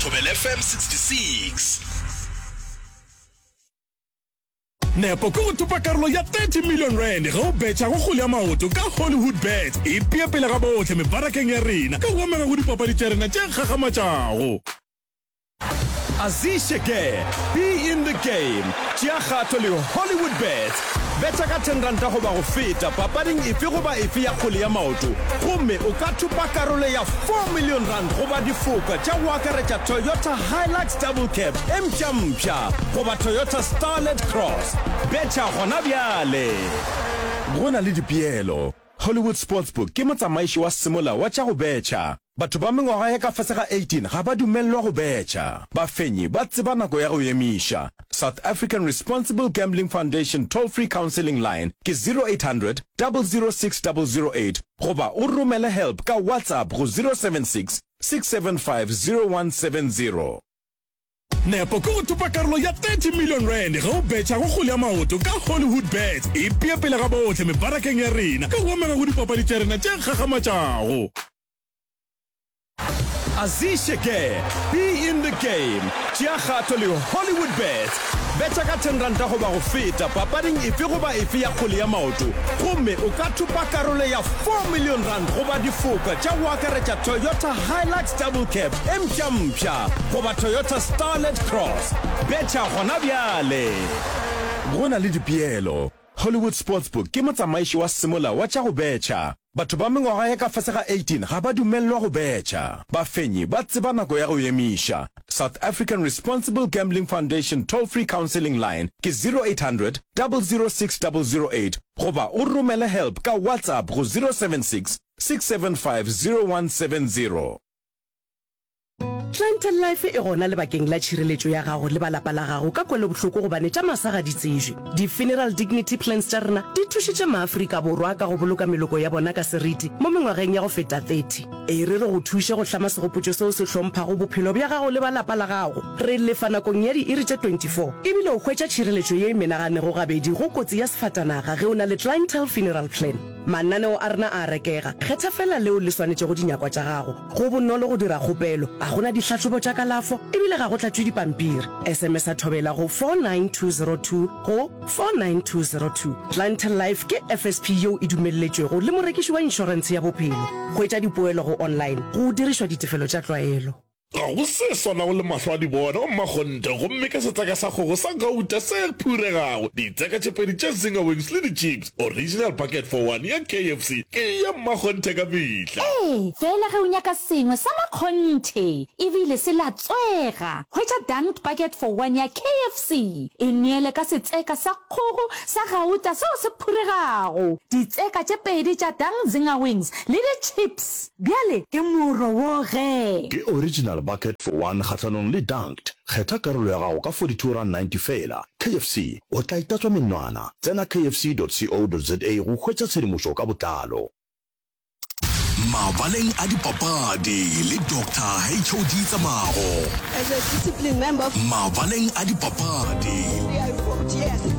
Thobela FM 66. Nepo ko tupa karolo ya 30 million rand go betcha go ya maoto ka Hollywood Bet e pia pele ga botlhe mebarakeng ya rena ka go mega go dipapadi tsa rena tse gagamatsago. Azisheke, be in the game. Tiagato le Hollywood Bet. Betcha ka 10 ranta go ba go feta papading efe go ba efe ya kgole ya maoto. Gomme o ka thupa karolo ya 4 million rand go ba difoka tsa go akaretsa Toyota Hilux double cab mpša go ba Toyota Starlet Cross. Betcha gona bjale. Gona le dipielo. Hollywood Sportsbook ke motsamaiši wa simola wa tša go betcha. Batho ba mengwaga ya ka fase ga 18 ga ba dumellwa go betcha. Bafenyi ba tseba nako ya go emiša. South African Responsible Gambling Foundation toll-free counseling line ke 0800 006 008 goba o romele help ka WhatsApp go 076 675 0170. Nepo ko tupa karolo ya 30 million rand go betcha go ya maoto ka Hollywood Bet e pia pele ga botlhe mebarakeng ya rena ka go mega go dipapadi tsa rena tse gagamatsago. Azisheke, be in the game. Tiagato le Hollywood Bet. Betcha ka 10 ranta go ba go feta papading efe go ba efe ya kgole ya maoto. Gomme o ka thupa karolo ya 4 million rand go ba difoka tša go akaretsa Toyota Hilux double cab mpša go ba Toyota Starlet Cross. Betcha gona bjale. Gona le dipielo. Hollywood Sportsbook ke motsamaiši wa simola wa tša go betcha. Batho ba mengwaga ya ka fase ga 18 ga ba dumellwa go betcha. Bafenyi ba tseba nako ya go emiša. South African Responsible Gambling Foundation toll-free counseling line ke 0800 006 008 goba o romele help ka WhatsApp go 076 675 0170. Clientele Life e gona le bakeng la tšhireletšo ya gago le balapa la gago ka kwele bohloko go bane tša masaga di tsejwe. Di-funeral dignity plans tša rena di thušitše maAfrika Borwa ka go boloka meloko ya bona ka seriti mo mengwageng ya go feta 30. E re go thuše go hlama segopotšo seo se hlomphago bophelo bja gago le balapa la gago. Re lefa nakong ya di-iri tše 24 ebile o hwetša tšhireletšo ye e menaganego gabedi go kotsi ya sefatanaga ge o na le clientele funeral plan. Mananeo a rena a rekega, kgetha fela leo le swanetše go dinyakwa tša gago. Go bonolo go dira kgopelo, a gona ditlhatlhobo tša kalafo ebile ga go tlatšwe dipampiri. SMS a thobela go 49202 go 49202. Clientele Life ke FSP yeo e dumelletšwego le morekiši wa inšorense ya bophelo. Go etša dipoelo go online go dirišwa ditefelo tša tlwaelo. Ga go se sona go le mahlo a di bona o mmagonte gomme ka setseka sa kgogo sa gauta se phuregago ditseka tše pedi tša Zinger Wings le di-chips original bucket for one ya KFC ke ya mmagonte ka mehla. Fela ge o nyaka sengwe sa makgonte ebile se latswega hwetša dunked bucket for one ya KFC e neele ka setseka sa kgogo sa gauta seo se phuregago ditseka tše pedi tša Zinger Wings le di-chips bjale ke moro wo ge ke original bucket for one kgatlanong le dunked. Kgetha karolo ya gago ka 42.90 fela. KFC o tla itatswa menwana. Tsena kfc.co.za go hwetša tshedimošo ka botlalo. Mabaleng a dipapadi le Dr. HOD Tsamago. As a discipline member, Mabaleng a dipapadi. yes.